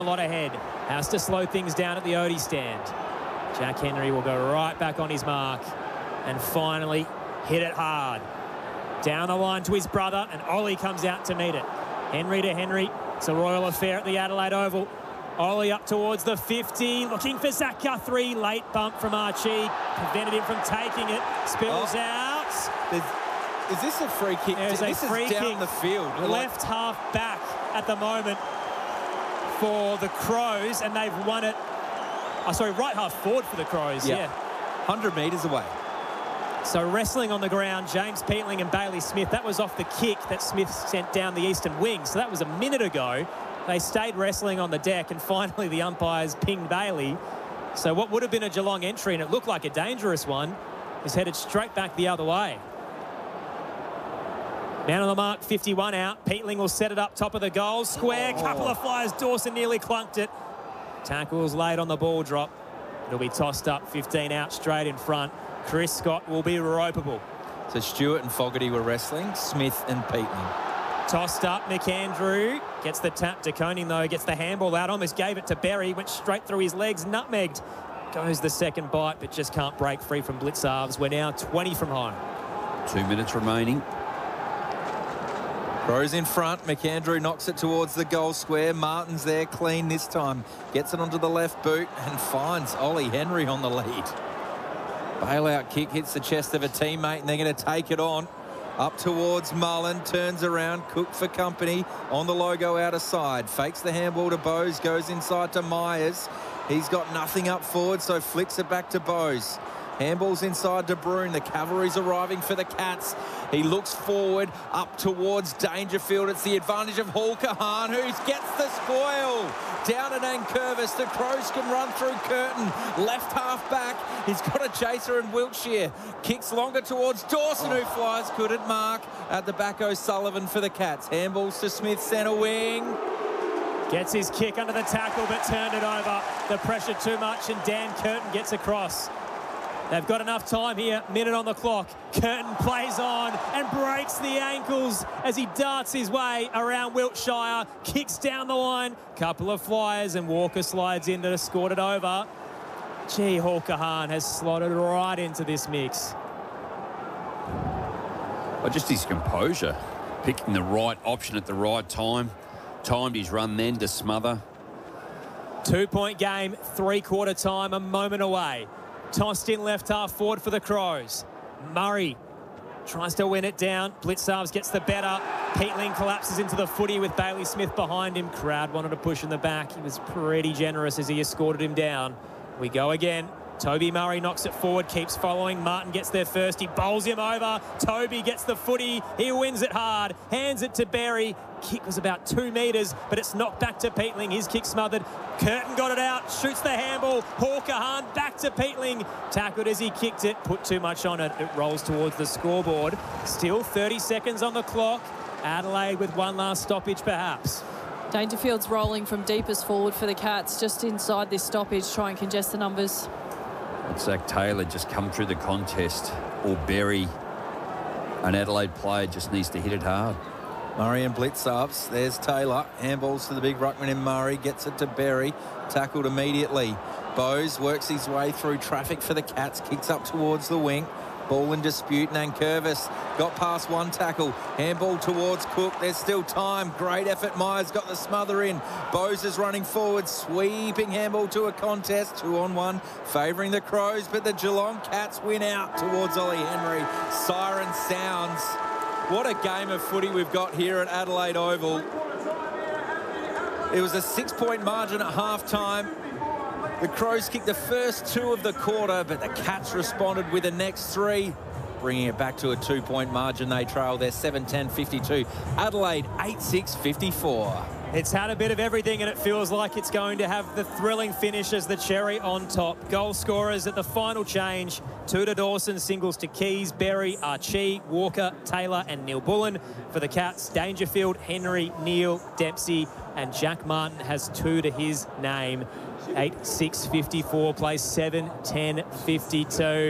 A lot ahead. Has to slow things down at the Odie stand. Jack Henry will go right back on his mark and finally hit it hard. Down the line to his brother, and Ollie comes out to meet it. Henry to Henry. It's a royal affair at the Adelaide Oval. Ollie up towards the 50, looking for Zach Guthrie. Late bump from Archie. Prevented him from taking it. Spills out. Is this a free kick? There's a free kick down the field. Left half back at the moment for the Crows, and they've won it. Oh, sorry, right half forward for the Crows, yeah. 100 metres away. So wrestling on the ground, James Peatling and Bailey Smith. That was off the kick that Smith sent down the eastern wing. So that was a minute ago. They stayed wrestling on the deck, and finally the umpires pinged Bailey. So what would have been a Geelong entry, and it looked like a dangerous one, is headed straight back the other way. Man on the mark, 51 out. Peatling will set it up top of the goal square. Couple of flyers. Dawson nearly clunked it. Tackles late on the ball drop. It'll be tossed up, 15 out straight in front. Chris Scott will be ropeable. So Stewart and Fogarty were wrestling. Smith and Peatling. Tossed up, McAndrew gets the tap. De Koning, though, gets the handball out. Almost gave it to Berry. Went straight through his legs. Nutmegged. Goes the second bite, but just can't break free from Blitzarves. We're now 20 from home. 2 minutes remaining. Crows in front. McAndrew knocks it towards the goal square. Martin's there, clean this time. Gets it onto the left boot and finds Ollie Henry on the lead. Bailout kick hits the chest of a teammate, and they're going to take it on. Up towards Mullen, turns around, Cook for company on the logo out of side. Fakes the handball to Bowes, goes inside to Myers. He's got nothing up forward, so flicks it back to Bowes. Handball's inside to Broome. The cavalry's arriving for the Cats. He looks forward, up towards Dangerfield. It's the advantage of Hall Kahan, who gets the spoil. Down at Ankervis. The Crows can run through Curtin. Left half back. He's got a chaser in Wiltshire. Kicks longer towards Dawson, who flies. Couldn't mark. At the back, O'Sullivan for the Cats. Handballs to Smith, centre wing. Gets his kick under the tackle, but turned it over. The pressure too much, and Dan Curtin gets across. They've got enough time here, minute on the clock. Curtin plays on and breaks the ankles as he darts his way around Wiltshire. Kicks down the line, couple of flyers, and Walker slides in to score it over. Gee, Hall Kahan has slotted right into this mix. Well, just his composure, picking the right option at the right time. Timed his run then to smother. 2-point game, three-quarter time, a moment away. Tossed in left half forward for the Crows. Murray tries to win it down. Blitzarves gets the better. Peatling collapses into the footy with Bailey Smith behind him. Crowd wanted to push in the back. He was pretty generous as he escorted him down. We go again. Toby Murray knocks it forward, keeps following. Martin gets there first. He bowls him over. Toby gets the footy. He wins it hard. Hands it to Berry. Kick was about 2 metres, but it's knocked back to Peatling. His kick smothered. Curtin got it out. Shoots the handball. Hall Kahan back to Peatling. Tackled as he kicked it. Put too much on it. It rolls towards the scoreboard. Still 30 seconds on the clock. Adelaide with one last stoppage, perhaps. Dangerfield's rolling from deepest forward for the Cats. Just inside this stoppage, try and congest the numbers. Zach Taylor just come through the contest, or Berry, an Adelaide player, just needs to hit it hard. Murray and Blitzarves. There's Taylor. Handballs to the big ruckman in Murray. Gets it to Berry. Tackled immediately. Bowes works his way through traffic for the Cats. Kicks up towards the wing. Ball in dispute. Nankervis got past one tackle. Handball towards Cook. There's still time. Great effort. Myers got the smother in. Bowes is running forward. Sweeping handball to a contest. 2-on-1. Favouring the Crows, but the Geelong Cats win out towards Ollie Henry. Siren sounds. What a game of footy we've got here at Adelaide Oval. It was a 6-point margin at half-time. The Crows kicked the first 2 of the quarter, but the Cats responded with the next 3, bringing it back to a 2-point margin. They trail their 7-10-52. Adelaide 8-6-54. It's had a bit of everything, and it feels like it's going to have the thrilling finish as the cherry on top. Goal scorers at the final change. 2 to Dawson, singles to Keys, Berry, Archie, Walker, Taylor and Neil Bullen. For the Cats, Dangerfield, Henry, Neil, Dempsey and Jack Martin has 2 to his name. 8-6-54 plays 7-10-52.